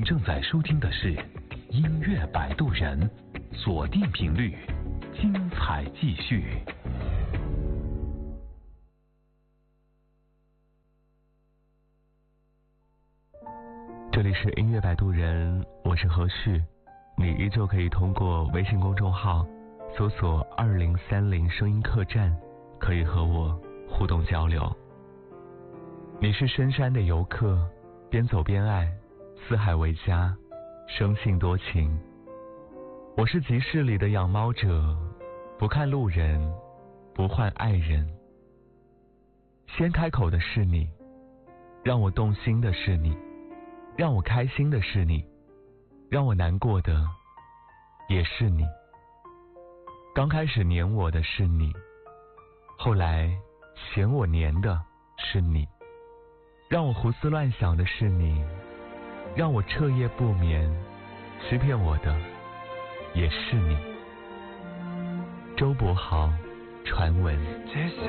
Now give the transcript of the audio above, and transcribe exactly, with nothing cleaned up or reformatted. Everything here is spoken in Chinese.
正在收听的是音乐摆渡人，锁定频率，精彩继续。 这里是音乐摆渡人，我是何旭，你依旧可以通过微信公众号搜索二零三零声音客栈，可以和我互动交流。你是深山的游客，边走边爱，四海为家，生性多情。我是集市里的养猫者，不看路人，不换爱人。先开口的是你，让我动心的是你，让我开心的是你，让我难过的也是你。刚开始黏我的是你，后来嫌我黏的是你，让我胡思乱想的是你，让我彻夜不眠欺骗我的也是你。周柏豪传闻。 接下